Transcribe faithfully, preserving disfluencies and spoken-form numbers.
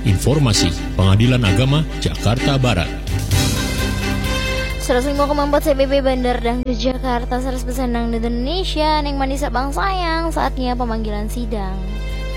Informasi Pengadilan Agama Jakarta Barat. seratus lima koma empat C B B Bandar Dangdut Jakarta, seratus persen Dangdut Indonesia, Neng Manisa Bang Sayang. Saatnya pemanggilan sidang.